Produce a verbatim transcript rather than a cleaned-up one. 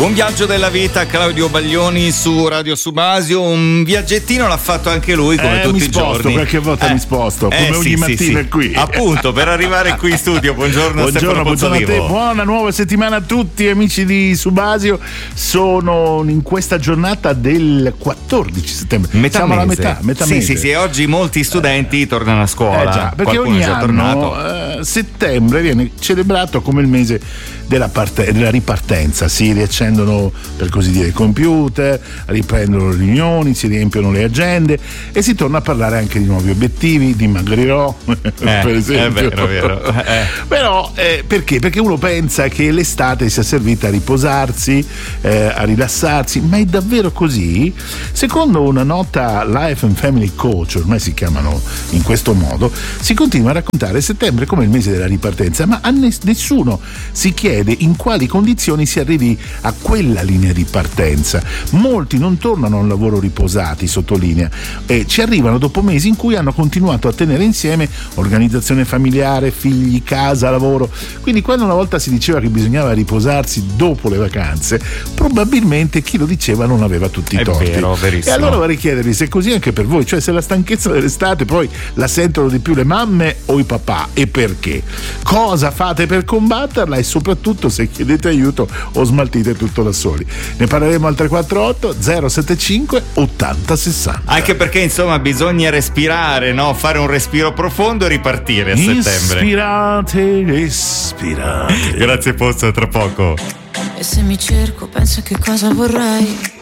Buon viaggio della vita, Claudio Baglioni su Radio Subasio. Un viaggettino l'ha fatto anche lui, come eh, tutti mi i sposto, giorni. Qualche volta eh, mi sposto, come eh, ogni sì, mattina sì, sì. qui. Appunto, per arrivare qui in studio. Buongiorno, buongiorno, Stefano buongiorno a te, Pozzovivo. buona nuova settimana a tutti amici di Subasio. Sono in questa giornata del quattordici settembre. Metà Siamo alla mese. metà, metà sì, mese. sì, sì, oggi molti studenti eh, tornano a scuola. Eh già, perché Qualcuno ogni è già anno tornato. eh, settembre viene celebrato come il mese della, parte- della ripartenza. Si riaccendono, per così dire, i computer, riprendono le riunioni, si riempiono le agende e si torna a parlare anche di nuovi obiettivi, dimagrirò Eh, per esempio. È vero, è vero. Eh. Però eh, perché? Perché uno pensa che l'estate sia servita a riposarsi, eh, a rilassarsi, ma è davvero così? Secondo una nota Life and Family Coach, ormai si chiamano in questo modo, si continua a raccontare settembre come il mese della ripartenza, ma a nessuno si chiede in quali condizioni si arrivi a quella linea di partenza. Molti non tornano a un lavoro riposati, sottolinea, e ci arrivano dopo mesi in cui hanno continuato a tenere insieme organizzazione familiare, figli, casa, lavoro. Quindi quando una volta si diceva che bisognava riposarsi dopo le vacanze, probabilmente chi lo diceva non aveva tutti i È torti. vero, verissimo. E allora vorrei chiedervi se è così anche per voi, cioè se la stanchezza dell'estate poi la sentono di più le mamme o i papà, e perché? Cosa fate per combatterla e soprattutto se chiedete aiuto o smaltite tutto da soli. Ne parleremo al tre quattro otto zero sette cinque ottanta sessanta. Anche perché insomma bisogna respirare, no? Fare un respiro profondo e ripartire a settembre. Ispirate, ispirate. Grazie Pozzo, tra poco. E se mi cerco penso che cosa vorrei.